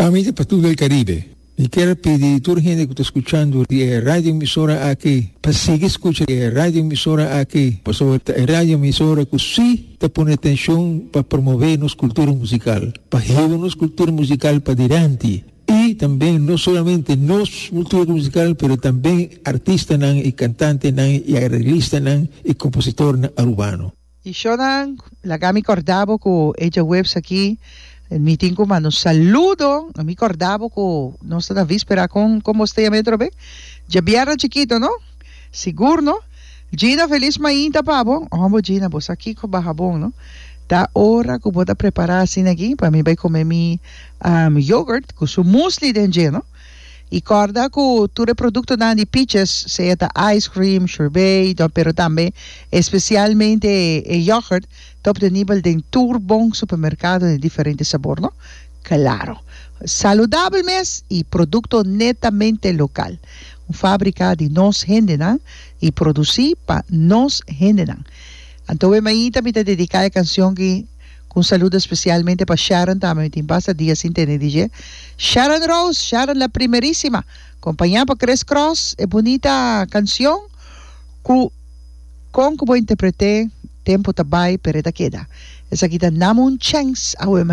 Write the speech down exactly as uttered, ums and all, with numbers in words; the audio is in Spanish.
Amiga para todo el Caribe. Y quiero pedir a toda la gente que está escuchando de radio emisora aquí, para seguir escuchando de radio emisora aquí, para sobre radio emisora que sí te pone atención para promover nuestra cultura musical, para llevar nuestra cultura musical para adelante. Y también no solamente nuestra cultura musical, pero también artistas y cantantes y arreglistas y compositores urbanos. Y yo, la que me acordaba que ella webs aquí, el meeting como nos saludo, a mí acordaba que no está la víspera con cómo está metro be. Ya vieron chiquito, ¿no? Seguro, ¿no? Gina feliz mañana pavo. Oh, Gina, pues aquí con bajabón, ¿no? Da hora que voy a preparar así aquí, para mí voy a comer mi um, yogurt con su muesli de ¿no? Y corda que todo el producto de peaches, sea ice cream, sorbet, pero también especialmente el yogurt, top de nivel de un bon supermercado de diferentes sabores, ¿no? Claro, saludable mes y producto netamente local. Una fábrica de nos generan y producir para nos generan. Entonces, mañana me te dedicar a la canción que un saludo especialmente para Sharon, también te pasa días sin tener D J. Sharon Rose, Sharon la primerísima, compañía para Chris Cross, es bonita canción, con como interpreté, tempo tabai, pero te queda. Esa quita Namun Changs, a